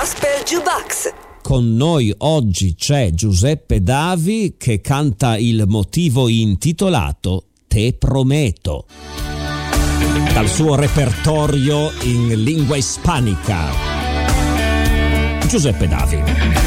Gospel Jukebox. Con noi oggi c'è Giuseppe Davi che canta il motivo intitolato Te prometo, dal suo repertorio in lingua ispanica. Giuseppe Davi.